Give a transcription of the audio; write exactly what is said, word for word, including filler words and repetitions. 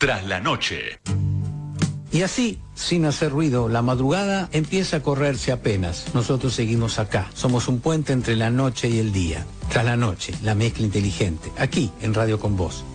Tras la noche. Y así, sin hacer ruido, la madrugada empieza a correrse apenas. Nosotros seguimos acá. Somos un puente entre la noche y el día. Tras la noche, la mezcla inteligente. Aquí, en Radio Con Vos.